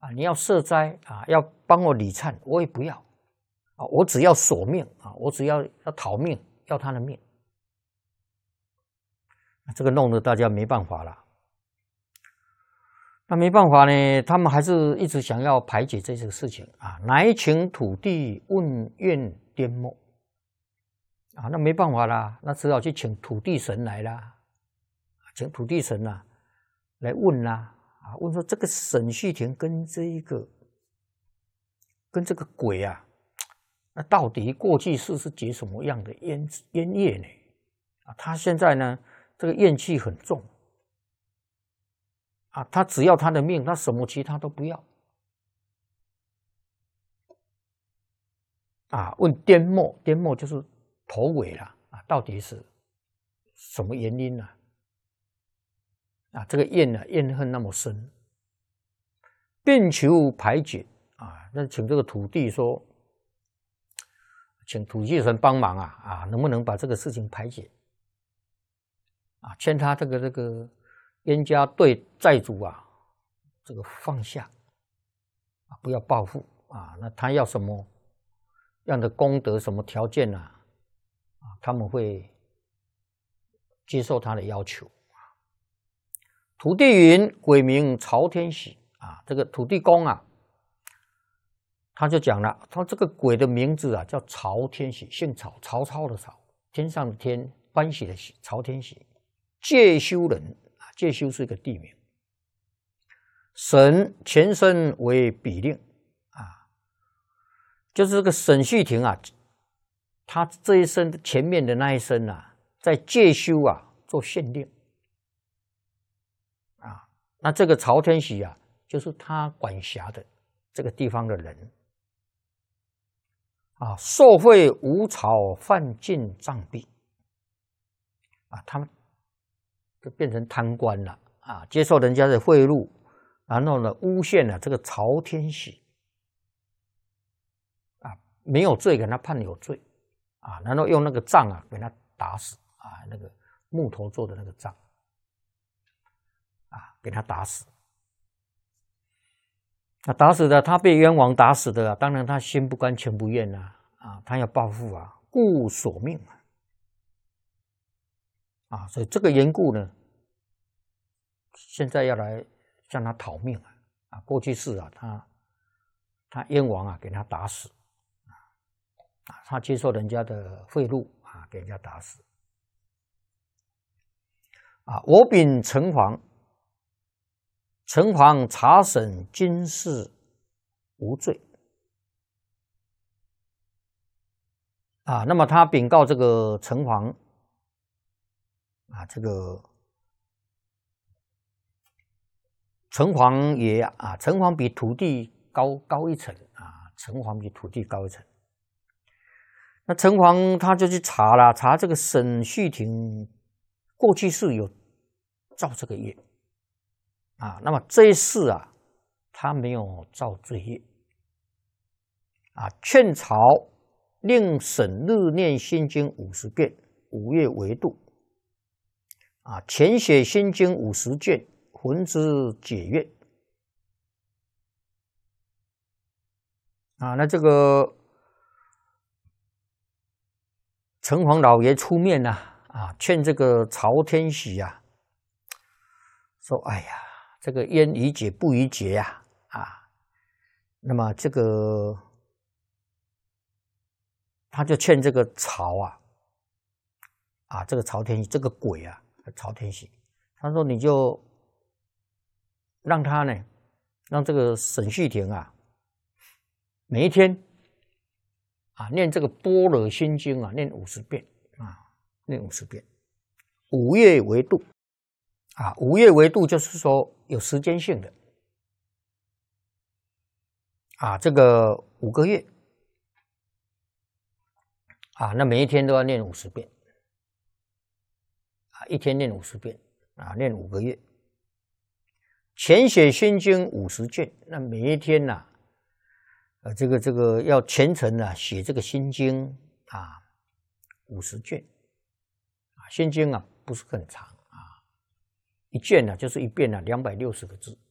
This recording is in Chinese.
啊，你要设斋啊，要帮我礼忏，我也不要啊，我只要索命啊，我只要讨命，要他的命。这个弄得大家没办法了。那没办法呢，他们还是一直想要排解这个事情啊，乃请土地问愿颠末啊，那没办法啦，那只好去请土地神来啦，请土地神啊来问啦啊，问说这个沈旭庭跟这个鬼啊，那到底过去世是结什么样的冤业呢？啊，他现在呢，这个怨气很重。啊，他只要他的命，他什么其他都不要。啊，问颠末，颠末就是头尾了啊，到底是什么原因呢？啊，这个怨恨那么深，并求排解啊，那请这个土地说，请土地神帮忙啊，能不能把这个事情排解？啊，劝他这个。冤家对债主啊，这个放下啊，不要报复啊。那他要什么样的功德、什么条件啊？啊，他们会接受他的要求。土地云：鬼名曹天喜啊，这个土地公啊，他就讲了，他这个鬼的名字啊叫曹天喜，姓曹，曹操的曹，天上的天，欢喜的喜，曹天喜，介休人。介休是一个地名，沈前身为比令啊，就是这个沈旭庭啊，他这一生前面的那一生啊，在介休啊做县令啊，那这个曹天喜啊，就是他管辖的这个地方的人啊，受贿无草犯禁杖毙啊，他们。就变成贪官了啊！接受人家的贿赂，然后呢，诬陷了这个曹天喜啊，没有罪，给他判有罪啊，然后用那个杖啊，给他打死啊，那个木头做的那个杖啊，给他打死。那打死的，他被冤枉打死的啊，当然他心不甘情不愿啊，他要报复啊，故索命啊，所以这个缘故呢，现在要来向他讨命啊！过去世啊，他冤枉啊，给他打死啊，他接受人家的贿赂啊，给人家打死啊！我禀城隍，城隍查审今世无罪啊，那么他禀告这个城隍。啊，这个城隍爷啊，城隍比土地高一层啊，城隍比土地高一层。那城隍他就去查了，查这个沈旭庭过去世有造这个业啊，那么这一世啊，他没有造罪业啊，劝朝令沈日念心经50遍，5月为度。啊，前写心经50卷，魂之解怨。啊，那这个城隍老爷出面呐，啊，劝这个曹天喜啊，说：“哎呀，这个冤宜解不宜结呀，啊，那么这个他就劝这个曹啊，这个曹天喜这个鬼啊。”曹天喜，他说：“你就让他呢，让这个沈旭庭啊，每一天啊念这个般若心经啊，念50遍啊，念50遍，5月为度啊，5月为度就是说有时间性的啊，这个5个月啊，那每一天都要念50遍。”一天念50遍啊，念5个月。前写心经50卷，那每一天呐，这个要虔诚啊写这个心经啊50卷啊，心经啊不是很长啊，一卷呢就是一遍呢260个字